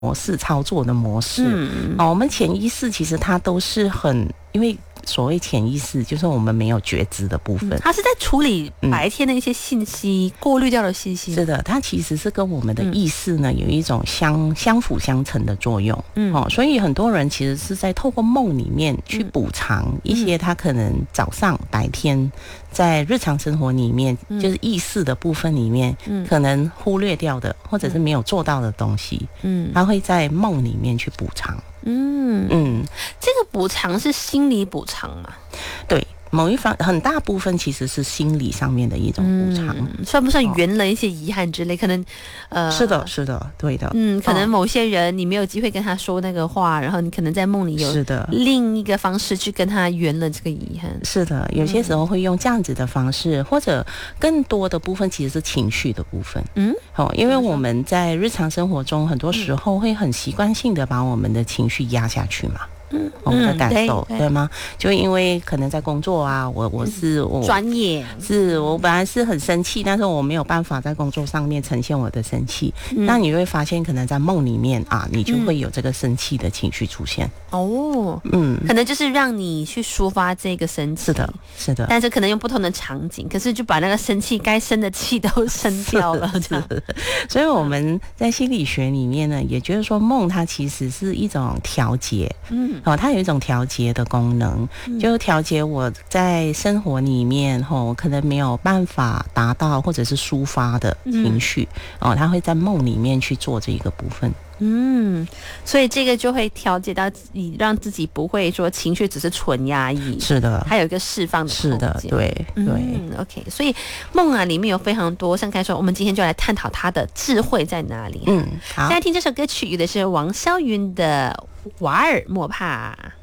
模式操作的模式。我们潜意识其实它都是因为所谓潜意识就是我们没有觉知的部分， 它是在处理白天的一些信息，过滤掉的信息。 是的，它其实是跟我们的意识呢有一种相辅相成的作用。所以很多人其实是在透过梦里面去补偿一些他可能早上白天在日常生活里面就是意识的部分里面可能忽略掉的或者是没有做到的东西，他会在梦里面去补偿。 这个补偿是心理补偿嘛？ 对，某一方很大部分其实是心理上面的一种补偿。 算不算圆了一些遗憾之类？可能是的，对的。 可能某些人你没有机会跟他说那个话，然后你可能在梦里有另一个方式去跟他圆了这个遗憾。 是的，有些时候会用这样子的方式，或者更多的部分其实是情绪的部分。因为我们在日常生活中很多时候会很习惯性的把我们的情绪压下去嘛。我们的感受，对吗？就因为可能在工作啊，我专业， 是我本来是很生气，但是我没有办法在工作上面呈现我的生气。那你会发现，可能在梦里面啊，你就会有这个生气的情绪出现。 可能就是让你去抒发这个生气。 是的， 但是可能用不同的场景，可是就把那个生气该生的气都生掉了。 所以我们在心理学里面呢，也觉得说梦它其实是一种调节。它有一种调节的功能，就调节我在生活里面可能没有办法达到或者是抒发的情绪，它会在梦里面去做这个部分。 所以这个就会调节到你，让自己不会说情绪只是纯压抑。 是的， 还有一个释放的空间。是的， 对。 OK， 所以梦啊里面有非常多，像刚才说，我们今天就来探讨它的智慧在哪里。 好， 现在听这首歌曲，有的是王霄云的《瓦尔莫帕》。